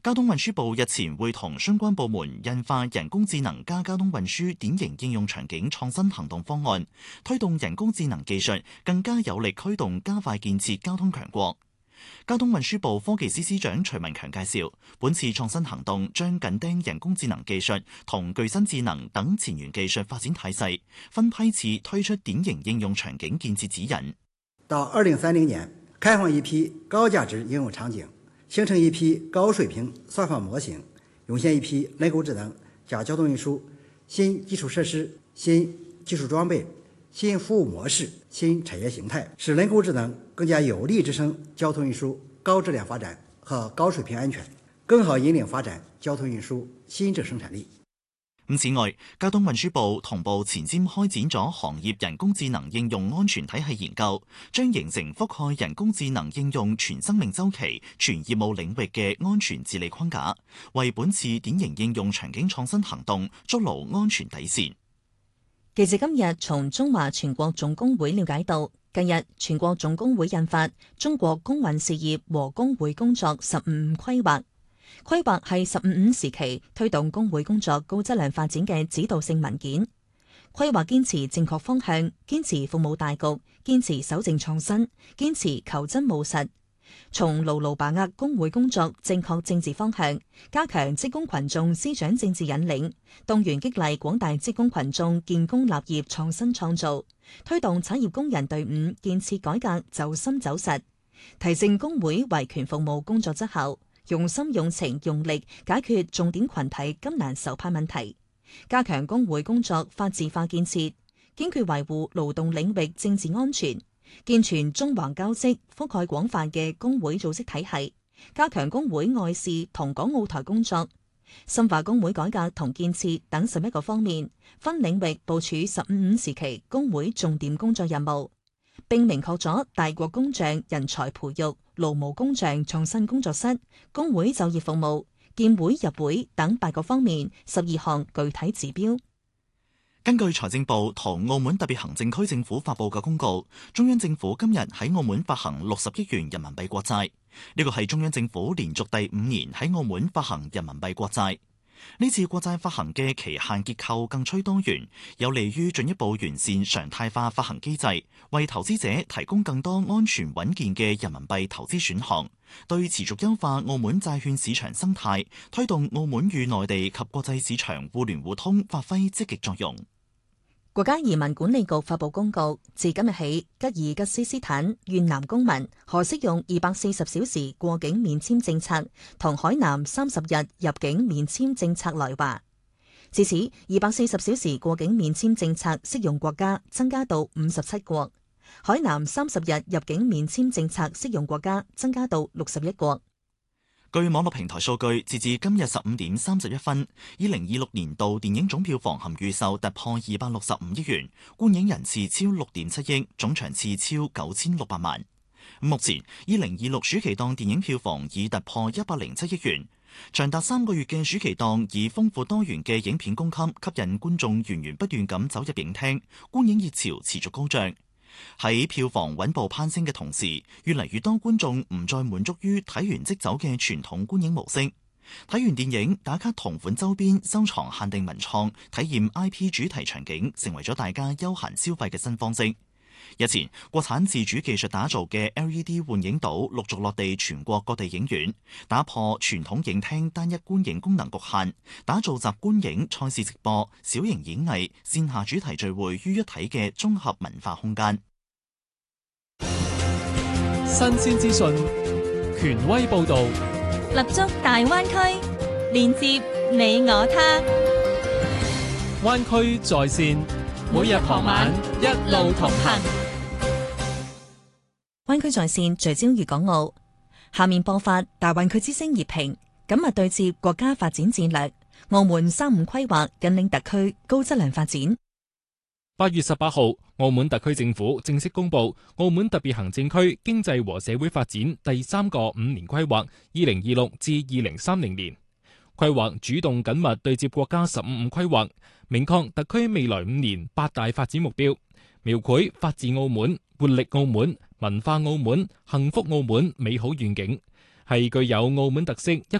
交通運輸部日前會同相關部門印發人工智能加交通運輸典型應用場景創新行動方案，推動人工智能技術更加有力驅動加快建設交通強國。交通運輸部科技司司長徐文強介紹，本次創新行動將緊盯人工智能技術同具身智能等前沿技術發展態勢，分批次推出典型應用場景建設指引。 到2030年，開放一批高價值應用場景，形成一批高水平算法模型，湧現一批人工智能加交通運輸新基礎設施、新技術裝備、新服務模式、新產業形態，使人工智能更加有力支撐交通運輸高質量發展和高水平安全，更好引領發展交通運輸新質生產力。 此外，交通運輸部同步前瞻開展咗行業人工智能應用安全體系研究，將形成覆蓋人工智能應用全生命週期、全業務領域嘅安全治理框架，為本次典型應用場景創新行動築牢安全底線。 記者今日從中華全國總工會了解到，近日全國總工會印發《中國公運事業和工會工作15規劃》，規劃係15時期推動工會工作高質量發展嘅指導性文件。規劃堅持正確方向，堅持服務大局，堅持守正創新，堅持求真務實，從牢牢把握工會工作正確政治方向，加強職工群眾思想政治引領，動員激勵廣大職工群眾建功立業創新創造，推動產業工人隊伍建設改革走深走實，提升工會維權服務工作質效，用心用情用力解決重點群體急難愁盼問題，加強工會工作法治化建設，堅決維護勞動領域政治安全，健全縱橫交織覆蓋廣泛嘅工會組織體系，加強工會外事同港澳台工作，深化工會改革同建設等11個方面，分領域部署15時期工會重點工作任務，並明確咗大國工匠人才培育、勞務工匠創新工作室、工會就業服務、建會入會等8個方面12項具體指標。 根據財政部同澳門特別行政區政府發佈嘅公告，中央政府今日喺澳門發行60億元人民幣國債，呢個係中央政府連續第5年喺澳門發行人民幣國債。呢次國債發行嘅期限結構更趨多元，有利於進一步完善常態化發行機制，為投資者提供更多安全穩健嘅人民幣投資選項，對持續優化澳門債券市場生態，推動澳門與內地及國際市場互聯互通發揮積極作用。 國家移民管理局發佈公告，自今日起，吉爾吉斯斯坦越南公民可適用240小時過境免簽政策同海南30日入境免簽政策來華。自此，240小時過境免簽政策適用國家增加到57國，海南30日入境免簽政策適用國家增加到61國。 據網絡平台數據，截至今日15點31分，2026年度電影總票房含預售突破265億元，觀影人次超6.7億，總場次超9600萬。目前2026暑期檔電影票房已突破107億元，長達3個月嘅暑期檔以豐富多元嘅影片供給，吸引觀眾源源不斷咁走入影廳，觀影熱潮持續高漲。喺票房穩步攀升嘅同時，越嚟越多觀眾唔再滿足於睇完即走嘅傳統觀影模式，睇完電影打卡同款周邊、收藏限定文創、體驗 IP 主題場景，成為咗大家休閒消費嘅新方式。日前，國產自主技術打造嘅 LED 幻影島陸續落地全國各地影院，打破傳統影廳單一觀影功能局限，打造集觀影、賽事直播、小型演藝、線下主題聚會於一體嘅綜合文化空間。 新鮮資訊，權威報導， 立足大灣區，連接你我他。 灣區在線，每日傍晚一路同行。 灣區在線聚焦粵港澳，下面播發大灣區之聲熱評，緊密對接國家發展戰略，澳門35規劃引領特區高質量發展。 8月18號，澳門特區政府正式公布澳門特別行政區經濟和社會發展第3個5年規劃2026至2030年。規劃主動緊密對接國家15規劃，明確特區未來5年8大發展目標，描繪法治澳門、活力澳門、文化澳門、幸福澳門美好願景，係具有澳門特色一